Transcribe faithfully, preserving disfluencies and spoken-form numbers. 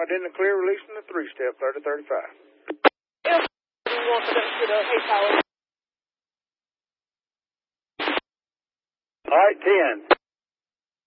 out in the clear, releasing the three-step, thirty thirty-five. All right, ten.